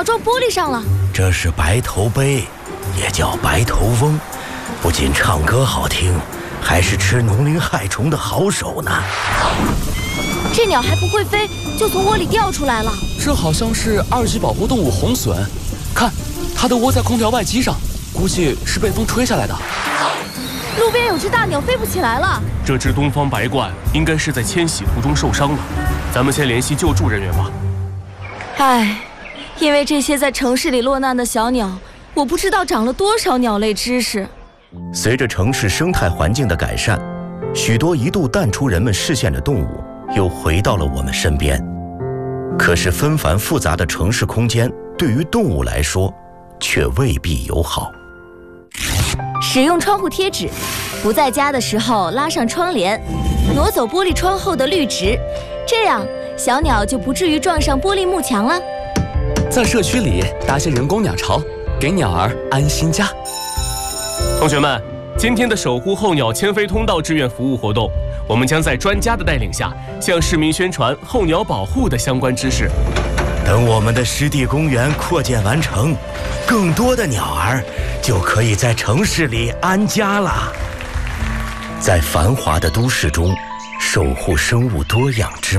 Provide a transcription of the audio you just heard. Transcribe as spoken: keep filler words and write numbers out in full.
鸟撞玻璃上了。 这是白头鹎，也叫白头翁，不仅唱歌好听，还是吃农灵害虫的好手呢。 这鸟还不会飞，就从窝里掉出来了。 这好像是二级保护动物红隼，看，它都窝在空调外机上，估计是被风吹下来的。 路边有只大鸟飞不起来了。 这只东方白鹳应该是在迁徙途中受伤了，咱们先联系救助人员吧。 唉，因为这些在城市里落难的小鸟，我不知道长了多少鸟类知识。 随着城市生态环境的改善，许多一度淡出人们视线的动物又回到了我们身边。可是纷繁复杂的城市空间对于动物来说却未必友好。 使用窗户贴纸，不在家的时候拉上窗帘，挪走玻璃窗后的绿植，这样小鸟就不至于撞上玻璃幕墙了。 在社区里搭些人工鸟巢，给鸟儿安心家。 同学们，今天的守护候鸟迁飞通道志愿服务活动，我们将在专家的带领下，向市民宣传候鸟保护的相关知识。 等我们的湿地公园扩建完成，更多的鸟儿就可以在城市里安家了。在繁华的都市中，守护生物多样之